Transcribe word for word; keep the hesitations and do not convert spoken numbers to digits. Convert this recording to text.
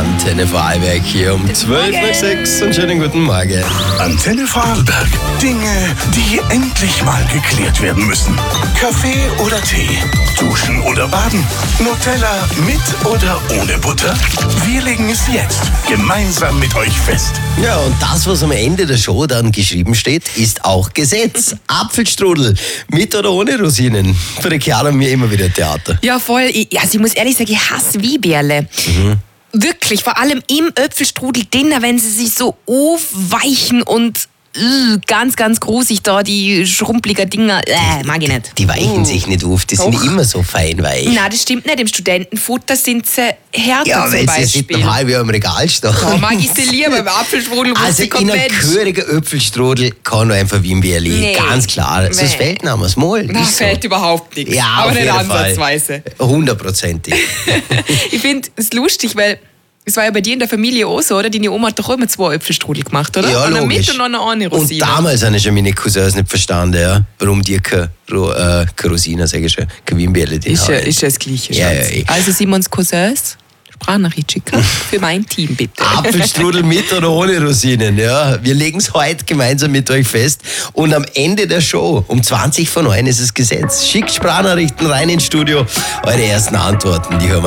Antenne Vorarlberg hier um zwölf nach sechs und schönen guten Morgen. Antenne Vorarlberg. Dinge, die endlich mal geklärt werden müssen. Kaffee oder Tee? Duschen oder baden? Nutella mit oder ohne Butter? Wir legen es jetzt gemeinsam mit euch fest. Ja, und das, was am Ende der Show dann geschrieben steht, ist auch Gesetz. Apfelstrudel, mit oder ohne Rosinen. Für die Chiara und mir immer wieder Theater. Ja, voll. Ich, also ich muss ehrlich sagen, ich hasse Wieberle. Mhm. Wirklich, vor allem im Äpfelstrudel-Dinner, wenn sie sich so aufweichen und äh, ganz, ganz grusig da, die schrumpeligen Dinger, äh, mag ich nicht. Die weichen uh. sich nicht auf, die sind Doch. immer so fein weich. Nein, das stimmt nicht. Im Studentenfutter sind sie härter Ja, zum weil sie Beispiel. seit einem halben Jahr im Regal stehen. Da mag ich sie lieber beim Apfelstrudel, wo Also sie in kommt einem Mensch. gehörigen Äpfelstrudel kann nur einfach Wimbeerli. Nee. Ganz klar. Sonst Nee. fällt noch was mal. Da Ist so. fällt überhaupt nichts. Ja, aber auf nicht jeden ansatzweise. Fall. Hundertprozentig. Ich finde es lustig, weil es war ja bei dir in der Familie auch so, oder? Deine Oma hat doch immer zwei Äpfelstrudel gemacht, oder? Ja, Einer logisch. mit und einer ohne Und Rosine. damals habe ich schon meine Cousins nicht verstanden, ja, warum die keine, Ro- äh, keine Rosinen, sage ich schon, keine Wimbeerli drin Ist ja, haben. ist ja das Gleiche, Ja, Schatz. ja, eh. Also Simons Cousins, Sprachnachricht schicken für mein Team, bitte. Apfelstrudel mit oder ohne Rosinen, ja. Wir legen es heute gemeinsam mit euch fest. Und am Ende der Show, um zwanzig vor neun ist es Gesetz. Schickt Sprachnachrichten rein ins Studio. Eure ersten Antworten, die hören wir